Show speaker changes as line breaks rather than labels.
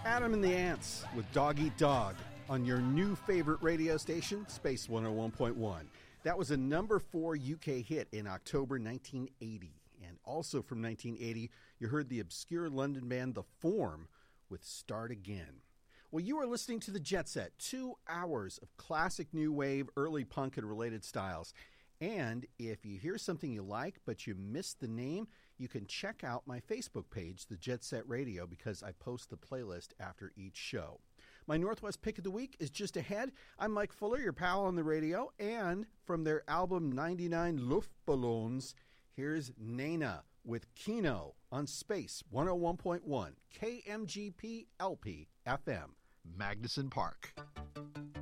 Adam and the Ants with Dog Eat Dog on your new favorite radio station, Space 101.1. That was a number 4 UK hit in October 1980. And also from 1980, you heard the obscure London band The Form with Start Again. Well, you are listening to the Jet Set, 2 hours of classic new wave, early punk, and related styles. And if you hear something you like, but you missed the name, you can check out my Facebook page, The Jet Set Radio, because I post the playlist after each show. My Northwest Pick of the Week is just ahead. I'm Mike Fuller, your pal on the radio, and from their album 99 Luftballons, here's Nena with Kino on Space 101.1 KMGP LP FM.
Magnuson Park.